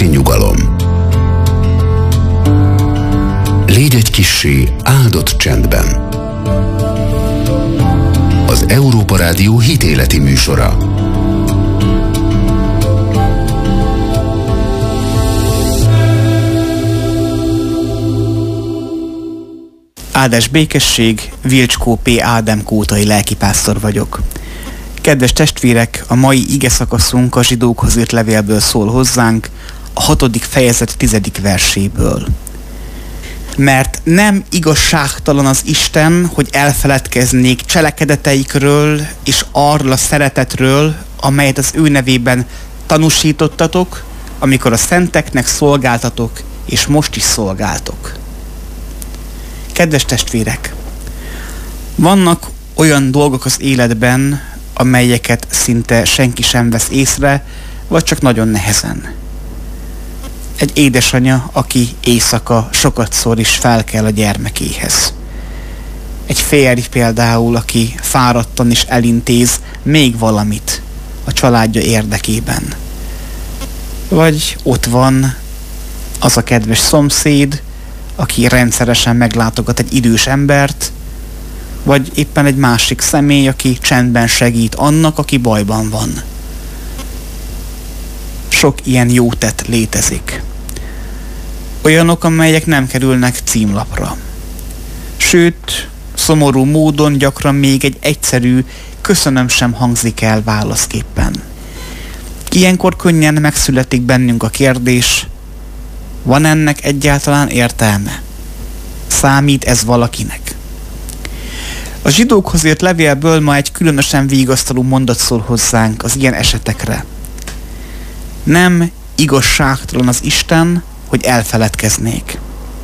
esti nyugalom. Légy egy kissé áldott csendben. Az Európa Rádió hitéleti műsora. Áldás békesség, Vilcskó P. Ádám kótai lelkipásztor vagyok. Kedves testvérek, a mai igeszakaszunk a Zsidókhoz írt levélből szól hozzánk, a 6. fejezet 10. verséből. Mert nem igazságtalan az Isten, hogy elfeledkeznék cselekedeteikről és arról a szeretetről, amelyet az ő nevében tanúsítottatok, amikor a szenteknek szolgáltatok, és most is szolgáltok. Kedves testvérek, vannak olyan dolgok az életben, amelyeket szinte senki sem vesz észre, vagy csak nagyon nehezen. Egy édesanya, aki éjszaka sokatszor is felkel a gyermekéhez. Egy férj például, aki fáradtan is elintéz még valamit a családja érdekében. Vagy ott van az a kedves szomszéd, aki rendszeresen meglátogat egy idős embert, vagy éppen egy másik személy, aki csendben segít annak, aki bajban van. Sok ilyen jó tett létezik. Olyanok, amelyek nem kerülnek címlapra. Sőt, szomorú módon gyakran még egy egyszerű köszönöm sem hangzik el válaszképpen. Ilyenkor könnyen megszületik bennünk a kérdés, van ennek egyáltalán értelme? Számít ez valakinek? A Zsidókhoz írt levélből ma egy különösen vigasztaló mondat szól hozzánk az ilyen esetekre. Nem igazságtalan az Isten, hogy elfeledkeznék.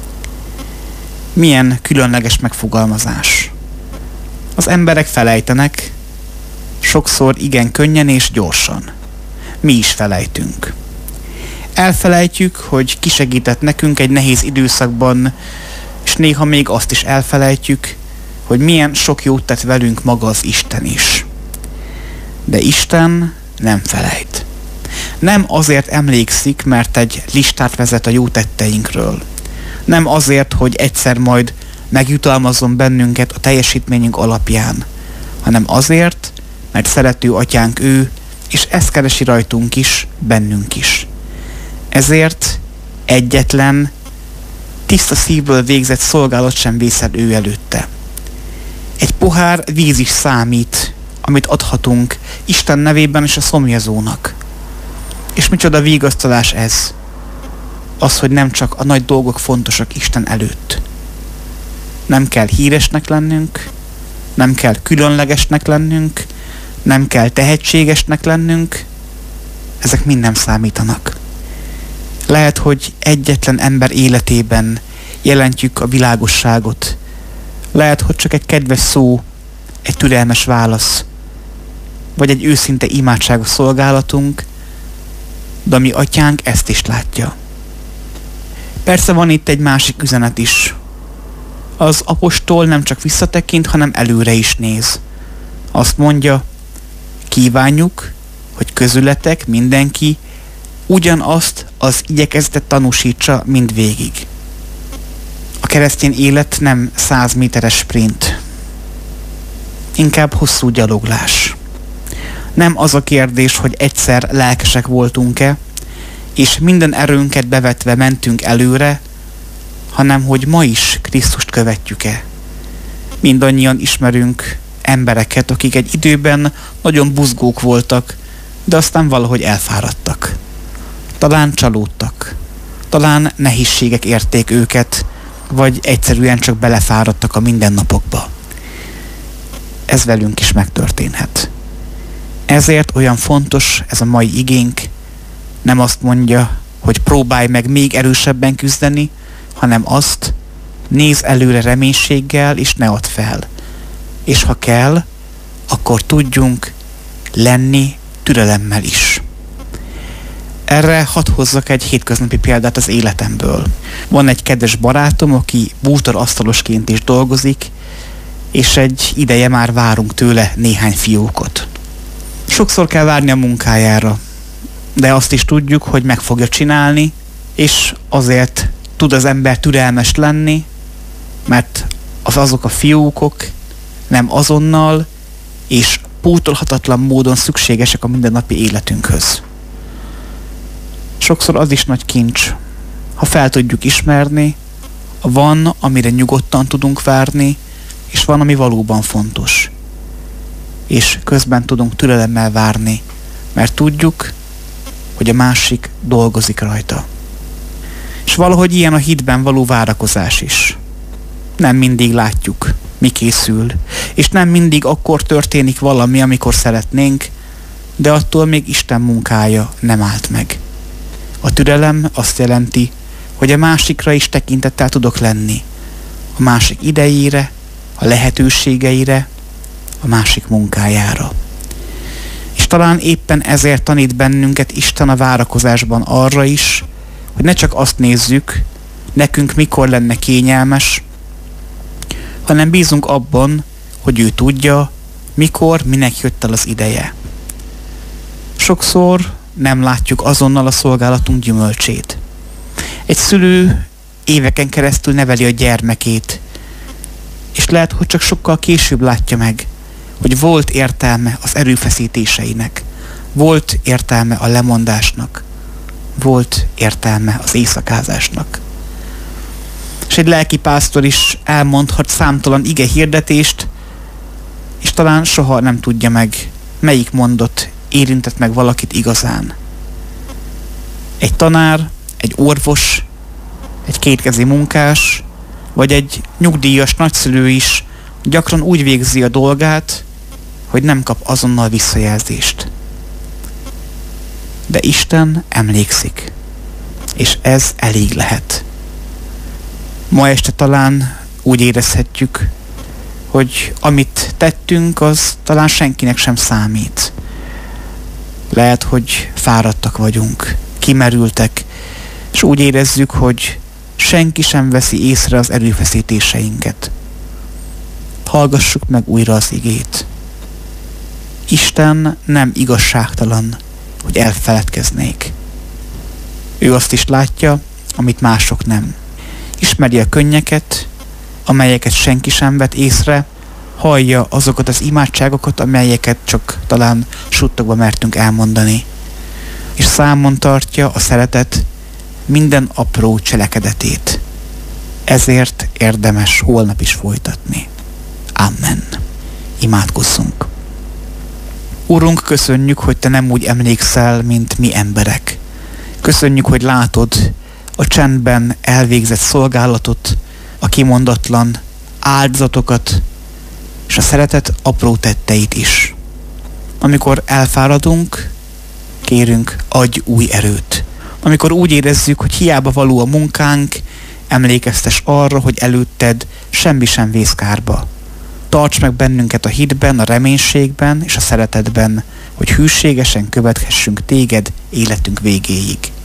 Milyen különleges megfogalmazás. Az emberek felejtenek, sokszor igen könnyen és gyorsan. Mi is felejtünk. Elfelejtjük, hogy ki segített nekünk egy nehéz időszakban, és néha még azt is elfelejtjük, hogy milyen sok jót tett velünk maga az Isten is. De Isten nem felejt. Nem azért emlékszik, mert egy listát vezet a jó tetteinkről. Nem azért, hogy egyszer majd megjutalmazzon bennünket a teljesítményünk alapján, hanem azért, mert szerető atyánk ő, és ezt keresi rajtunk is, bennünk is. Ezért egyetlen, tiszta szívből végzett szolgálat sem vészel ő előtte. Egy pohár víz is számít, amit adhatunk Isten nevében és a szomjazónak. És micsoda vigasztalás ez? Az, hogy nem csak a nagy dolgok fontosak Isten előtt. Nem kell híresnek lennünk, nem kell különlegesnek lennünk, nem kell tehetségesnek lennünk, ezek mind nem számítanak. Lehet, hogy egyetlen ember életében jelentjük a világosságot. Lehet, hogy csak egy kedves szó, egy türelmes válasz, vagy egy őszinte imádságos szolgálatunk, de a mi atyánk ezt is látja. Persze van itt egy másik üzenet is. Az apostol nem csak visszatekint, hanem előre is néz. Azt mondja, kívánjuk, hogy közületek mindenki ugyanazt az igyekezetet tanúsítsa mindvégig. A keresztény élet nem 100 méteres sprint. Inkább hosszú gyaloglás. Nem az a kérdés, hogy egyszer lelkesek voltunk-e, és minden erőnket bevetve mentünk előre, hanem hogy ma is Krisztust követjük-e. Mindannyian ismerünk embereket, akik egy időben nagyon buzgók voltak, de aztán valahogy elfáradtak. Talán csalódtak, talán nehézségek érték őket, vagy egyszerűen csak belefáradtak a mindennapokba. Ez velünk is megtörténhet. Ezért olyan fontos ez a mai igénk, nem azt mondja, hogy próbálj meg még erősebben küzdeni, hanem azt, nézz előre reménységgel, és ne add fel. És ha kell, akkor tudjunk lenni türelemmel is. Erre hadd hozzak egy hétköznapi példát az életemből. Van egy kedves barátom, aki bútorasszalosként is dolgozik, és egy ideje már várunk tőle néhány fiókot. Sokszor kell várni a munkájára. de azt is tudjuk, hogy meg fogja csinálni, és azért tud az ember türelmes lenni, mert azok a fiókok nem azonnal és pótolhatatlan módon szükségesek a mindennapi életünkhöz. Sokszor az is nagy kincs, ha fel tudjuk ismerni, van, amire nyugodtan tudunk várni, és van, ami valóban fontos. És közben tudunk türelemmel várni, mert tudjuk, hogy a másik dolgozik rajta. És valahogy ilyen a hitben való várakozás is. Nem mindig látjuk, mi készül, és nem mindig akkor történik valami, amikor szeretnénk, de attól még Isten munkája nem állt meg. A türelem azt jelenti, hogy a másikra is tekintettel tudok lenni. A másik idejére, a lehetőségeire, a másik munkájára. És talán éppen ezért tanít bennünket Isten a várakozásban arra is, hogy ne csak azt nézzük, nekünk mikor lenne kényelmes, hanem bízunk abban, hogy ő tudja, mikor, minek jött el az ideje. Sokszor nem látjuk azonnal a szolgálatunk gyümölcsét. Egy szülő éveken keresztül neveli a gyermekét, és lehet, hogy csak sokkal később látja meg, hogy volt értelme az erőfeszítéseinek, volt értelme a lemondásnak, volt értelme az éjszakázásnak. És egy lelkipásztor is elmondhat számtalan ige hirdetést, és talán soha nem tudja meg, melyik mondat érintett meg valakit igazán. Egy tanár, egy orvos, egy kétkezi munkás, vagy egy nyugdíjas nagyszülő is gyakran úgy végzi a dolgát, hogy nem kap azonnal visszajelzést. De Isten emlékszik, és ez elég lehet. Ma este talán úgy érezhetjük, hogy amit tettünk, az talán senkinek sem számít. Lehet, hogy fáradtak vagyunk, kimerültek, és úgy érezzük, hogy senki sem veszi észre az erőfeszítéseinket. Hallgassuk meg újra az igét. Isten nem igazságtalan, hogy elfeledkeznék. Ő azt is látja, amit mások nem. Ismeri a könnyeket, amelyeket senki sem vett észre, hallja azokat az imádságokat, amelyeket csak talán suttogva mertünk elmondani. És számon tartja a szeretet minden apró cselekedetét. Ezért érdemes holnap is folytatni. Amen. Imádkozzunk. Urunk, köszönjük, hogy Te nem úgy emlékszel, mint mi emberek. Köszönjük, hogy látod a csendben elvégzett szolgálatot, a kimondatlan áldozatokat, és a szeretet apró tetteit is. Amikor elfáradunk, kérünk, adj új erőt. Amikor úgy érezzük, hogy hiába való a munkánk, emlékeztes arra, hogy előtted semmi sem vész kárba. Tarts meg bennünket a hitben, a reménységben és a szeretetben, hogy hűségesen követhessünk téged életünk végéig.